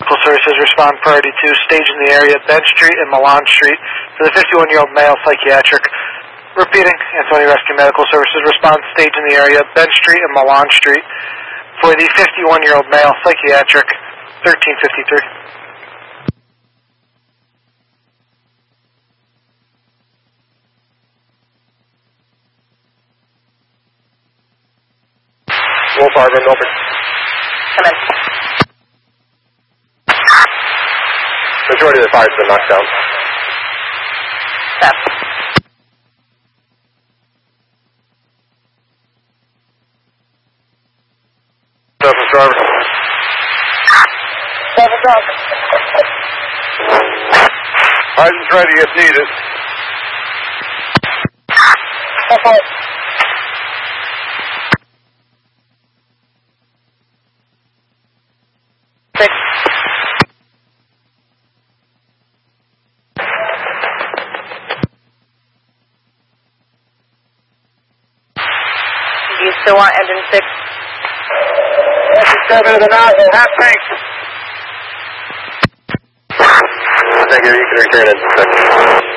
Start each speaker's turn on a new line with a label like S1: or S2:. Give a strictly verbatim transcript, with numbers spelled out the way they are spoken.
S1: Medical services respond priority to stage in the area, Bench Street and Milan Street for the fifty-one-year-old male psychiatric. Repeating, Anthony Rescue Medical Services respond stage in the area, Bench Street and Milan Street for the fifty-one-year-old male psychiatric, thirteen fifty-three.
S2: Wolf Harbor, Milford.
S3: Come in.
S2: Majority of the fire's been knocked down.
S3: Step.
S2: Surface driver.
S3: Surface driver.
S2: Hydrant's ready if needed.
S3: Okay. Six. Do you still want engine six?
S2: Seven of the nozzle, half tank. Thank you, you can return it.